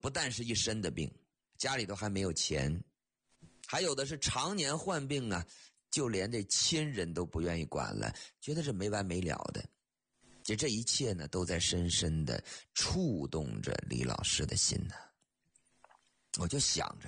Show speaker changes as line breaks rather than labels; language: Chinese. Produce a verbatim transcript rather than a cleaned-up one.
不但是一身的病，家里头还没有钱，还有的是常年患病啊，就连这亲人都不愿意管了，觉得这没完没了的。就这一切呢，都在深深的触动着李老师的心呢。我就想着，